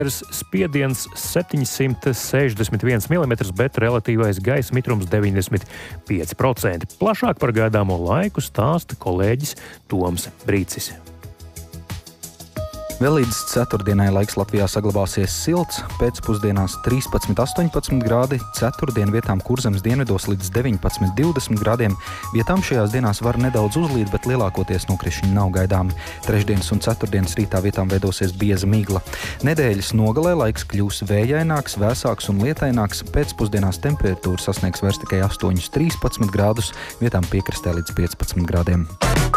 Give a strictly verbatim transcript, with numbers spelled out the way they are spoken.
Spiediens septiņsimt sešdesmit viens milimetrs, bet relatīvais gaisa mitrums deviņdesmit pieci procenti. Plašāk par gaidāmo laiku stāsta kolēģis Toms Brīcis. Vēl līdz ceturtdienai laiks Latvijā saglabāsies silts, pēcpusdienās trīspadsmit astoņpadsmit grādi, ceturtdien vietām Kurzemes dienvidos līdz deviņpadsmit divdesmit grādiem. Vietām šajās dienās var nedaudz uzlīt, bet lielākoties nokrišņi nav gaidāmi. Trešdienas un ceturtdienas rītā vietām veidosies bieza migla. Nedēļas nogalē laiks kļūs vējaināks, vēsāks un lietaināks, pēcpusdienās temperatūra sasniegs vairs tikai astoņus trīspadsmit grādus, vietām piekrastē līdz piecpadsmit grādiem.